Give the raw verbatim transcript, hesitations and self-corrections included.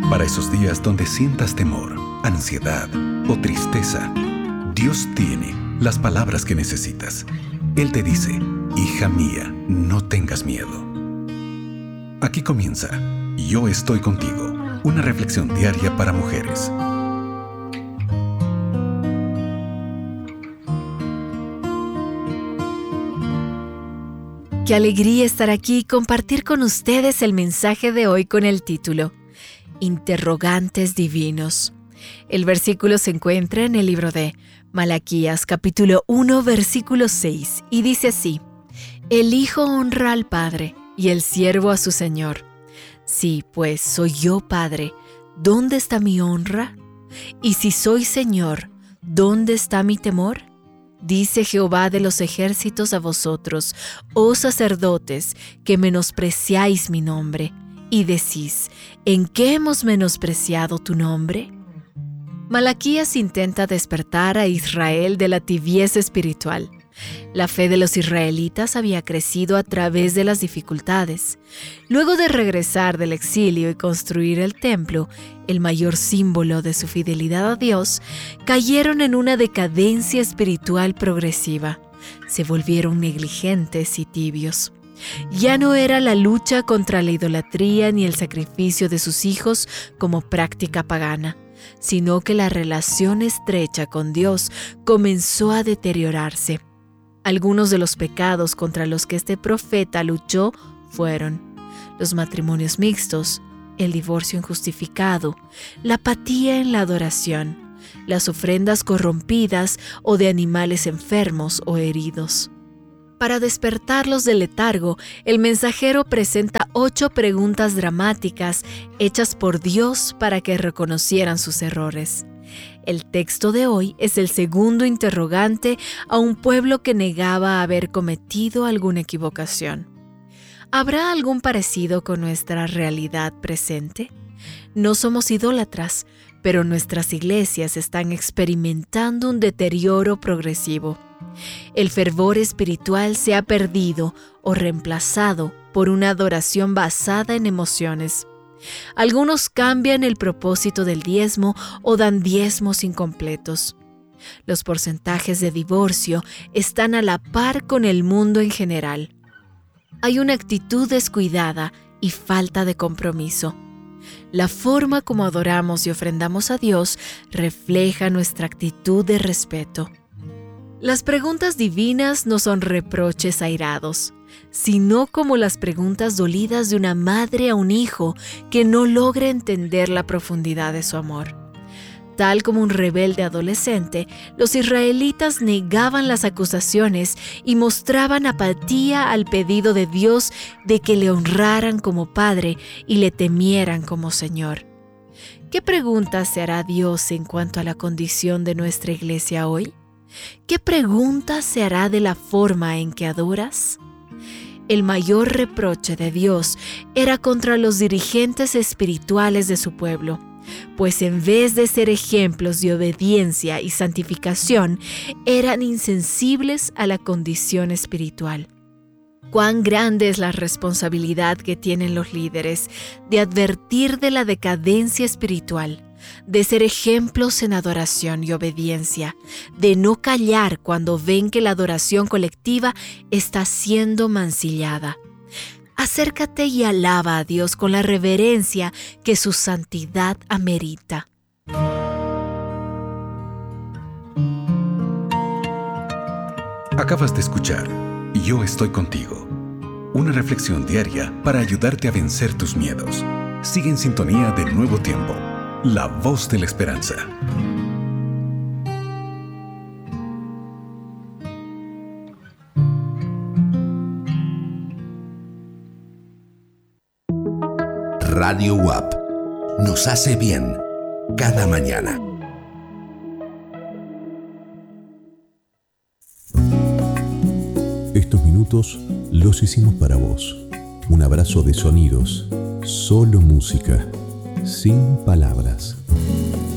Para esos días donde sientas temor, ansiedad o tristeza, Dios tiene las palabras que necesitas. Él te dice: hija mía, no tengas miedo. Aquí comienza Yo estoy contigo, una reflexión diaria para mujeres. Qué alegría estar aquí y compartir con ustedes el mensaje de hoy con el título Interrogantes divinos. El versículo se encuentra en el libro de Malaquías, capítulo uno, versículo seis, y dice así: El hijo honra al padre y el siervo a su señor. Si, pues, soy yo padre, ¿dónde está mi honra? Y si soy señor, ¿dónde está mi temor? Dice Jehová de los ejércitos a vosotros, oh sacerdotes, que menospreciáis mi nombre, y decís: ¿en qué hemos menospreciado tu nombre? Malaquías intenta despertar a Israel de la tibieza espiritual. La fe de los israelitas había crecido a través de las dificultades. Luego de regresar del exilio y construir el templo, el mayor símbolo de su fidelidad a Dios, cayeron en una decadencia espiritual progresiva. Se volvieron negligentes y tibios. Ya no era la lucha contra la idolatría ni el sacrificio de sus hijos como práctica pagana, sino que la relación estrecha con Dios comenzó a deteriorarse. Algunos de los pecados contra los que este profeta luchó fueron los matrimonios mixtos, el divorcio injustificado, la apatía en la adoración, las ofrendas corrompidas o de animales enfermos o heridos. Para despertarlos del letargo, el mensajero presenta ocho preguntas dramáticas hechas por Dios para que reconocieran sus errores. El texto de hoy es el segundo interrogante a un pueblo que negaba haber cometido alguna equivocación. ¿Habrá algún parecido con nuestra realidad presente? No somos idólatras, pero nuestras iglesias están experimentando un deterioro progresivo. El fervor espiritual se ha perdido o reemplazado por una adoración basada en emociones. Algunos cambian el propósito del diezmo o dan diezmos incompletos. Los porcentajes de divorcio están a la par con el mundo en general. Hay una actitud descuidada y falta de compromiso. La forma como adoramos y ofrendamos a Dios refleja nuestra actitud de respeto. Las preguntas divinas no son reproches airados, sino como las preguntas dolidas de una madre a un hijo que no logra entender la profundidad de su amor. Tal como un rebelde adolescente, los israelitas negaban las acusaciones y mostraban apatía al pedido de Dios de que le honraran como padre y le temieran como Señor. ¿Qué pregunta se hará Dios en cuanto a la condición de nuestra iglesia hoy? ¿Qué pregunta se hará de la forma en que adoras? El mayor reproche de Dios era contra los dirigentes espirituales de su pueblo, pues en vez de ser ejemplos de obediencia y santificación, eran insensibles a la condición espiritual. Cuán grande es la responsabilidad que tienen los líderes de advertir de la decadencia espiritual, de ser ejemplos en adoración y obediencia, de no callar cuando ven que la adoración colectiva está siendo mancillada. Acércate y alaba a Dios con la reverencia que su santidad amerita. Acabas de escuchar Yo estoy contigo, una reflexión diaria para ayudarte a vencer tus miedos. Sigue en sintonía de Nuevo Tiempo, la voz de la esperanza. Radio U A P nos hace bien cada mañana. Estos minutos los hicimos para vos. Un abrazo de sonidos, solo música, sin palabras.